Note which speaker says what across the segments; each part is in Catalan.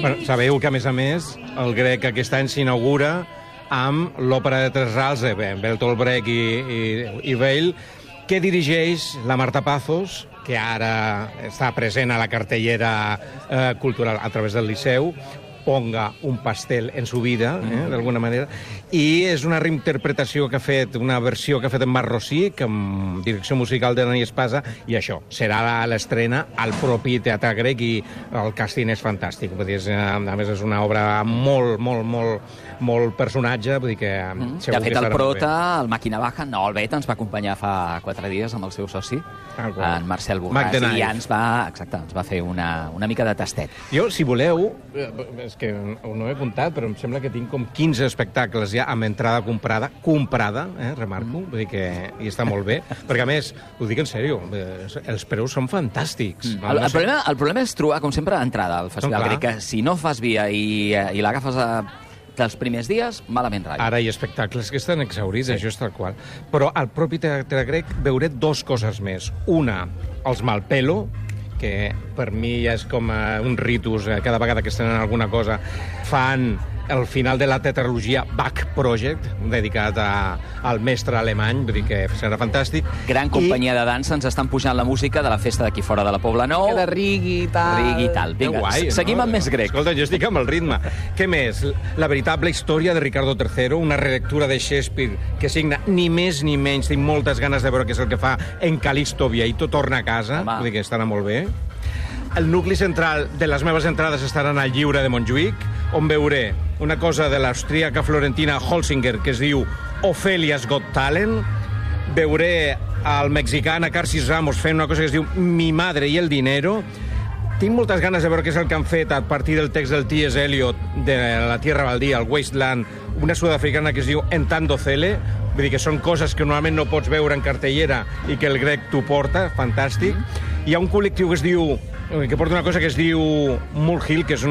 Speaker 1: Bueno, sabeu que, a més, el grec aquest any s'inaugura amb l'òpera de Tres Rals de Bertolt Brecht i Weil, que dirigeix la Marta Pazos, que ara està present a la cartellera cultural a través del Liceu, Ponga un pastel en su vida, d'alguna manera, i és una reinterpretació que ha fet, una versió que ha fet en Marc Rosic, amb direcció musical de Dani Espasa, i això, serà l'estrena al propi Teatre Grec i el càsting és fantàstic. Vull dir, a més, és una obra molt personatge, vull dir que...
Speaker 2: De fet, el prota, el Màquina Baja, no, el Bet, ens va acompanyar fa 4 dies amb el seu soci, en Marcel Borràs, i ja ens va fer una mica de tastet.
Speaker 1: Jo, si voleu, és que no he comptat, però em sembla que tinc com 15 espectacles ja amb entrada comprada, remarco, vull dir que i està molt bé, perquè a més, ho dic en sèrio, els preus són fantàstics.
Speaker 2: El problema és trobar, com sempre, entrada al Festival Grec, que si no fas via i l'agafes dels primers dies, malament ratlla.
Speaker 1: Ara hi ha espectacles que estan exhaurits, això és tal qual. Però al propi Teatre Grec veuré 2 coses més. Una, els Malpelo, que per mi ja és com un ritus, cada vegada que estenen alguna cosa, fan el final de la tetralogia Bach Project, dedicat al mestre alemany, vull dir que serà fantàstic.
Speaker 2: Gran companyia de dansa, ens estan pujant la música de la festa d'aquí fora de la Pobla Nou.
Speaker 3: Que de Rigui i tal.
Speaker 2: Vinga, seguim amb més grec.
Speaker 1: Escolta, jo estic amb el ritme. Què més? La veritable història de Ricardo III, una relectura de Shakespeare que signa ni més ni menys, tinc moltes ganes de veure què és el que fa en Calixto Vieito, torna a casa, vull dir que estarà molt bé. El nucli central de les meves entrades estaran al Lliure de Montjuïc, on veuré una cosa de l'austríaca florentina Holsinger que es diu Ofelia's Got Talent, veuré el mexicà Carcis Ramos fent una cosa que es diu Mi madre y el dinero. Tinc moltes ganes de veure què és el que han fet a partir del text del T.S. Eliot de La Tierra Baldía, el Wasteland, una sud-africana que es diu Entando Cele, vull dir que són coses que normalment no pots veure en cartellera i que el grec t'ho porta, fantàstic. Hi ha un col·lectiu que porta una cosa que es diu Mulhill, que és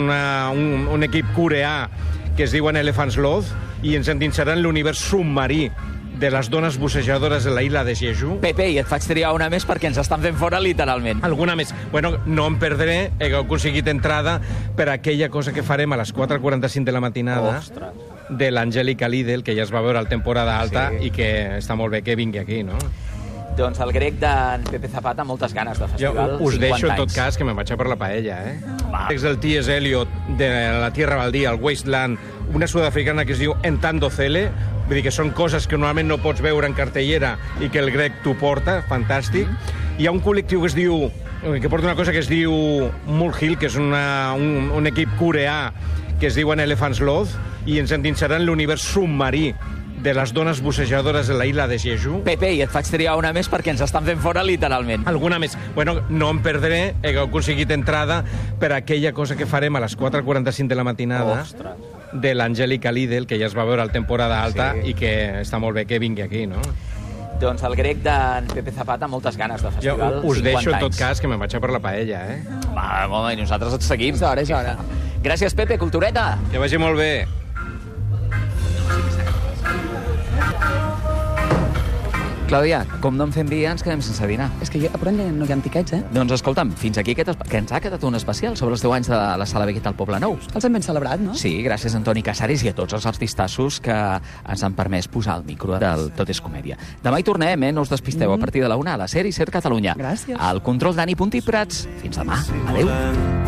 Speaker 1: un equip coreà que es diuen Elephant Sloth, i ens endinsaran en l'univers submarí de les dones bussejadores de la illa de Jeju.
Speaker 2: Pepe, i et faig triar una més perquè ens estan fent fora literalment.
Speaker 1: Alguna més. Bueno, no em perdré, he aconseguit entrada per aquella cosa que farem a les 4:45 de la matinada. De l'Angélica Lidl, que ja es va veure a temporada alta i que està molt bé que vingui aquí, no?
Speaker 2: Doncs el grec d'en Pepe Zapata, moltes ganes de festival.
Speaker 1: Jo us deixo, en tot cas, que me'n vaig a per la paella, El text del T.S. Eliot de La Tierra Baldía, el Wasteland, una sud-africana que es diu Entando Cele, vull dir que són coses que normalment no pots veure en cartellera i que el grec t'ho porta, fantàstic. Hi ha un col·lectiu que porta una cosa que es diu Mulhill, que és un equip coreà que es diuen Elephant Sloth, i ens endinsaran en l'univers submarí de les dones bussejadores de la illa de Jeju.
Speaker 2: Pepe, i et faig triar una més perquè ens estan fent fora literalment.
Speaker 1: Alguna més. Bueno, no em perdré, he aconseguit entrada per aquella cosa que farem a les 4:45 de la matinada. De l'Angélica Lidl, que ja es va veure a temporada alta i que està molt bé que vingui aquí, no?
Speaker 2: Doncs el grec d'en Pepe Zapata, moltes ganes de festival.
Speaker 1: Jo us deixo, en tot cas, que me'n vaig a per la paella,
Speaker 2: Va, i nosaltres et seguim.
Speaker 3: És hora.
Speaker 2: Gràcies, Pepe, cultureta.
Speaker 1: Que vagi molt bé.
Speaker 2: Clàudia, com no en fem via, ens quedem sense dinar.
Speaker 3: És que però no hi ha tiquets,
Speaker 2: Doncs escolta'm, fins aquí que ens ha quedat un especial sobre els 10 anys de la Sala Beguet al Poble Nou.
Speaker 3: Els hem ben celebrat, no?
Speaker 2: Sí, gràcies a Antoni Casares i a tots els artistassos que ens han permès posar el micro del Tot és Comèdia. Demà hi tornem, No us despisteu, a partir de la 1 a la SER i SER Catalunya.
Speaker 3: Gràcies.
Speaker 2: Al control Dani Puntí Prats. Fins demà. Adéu.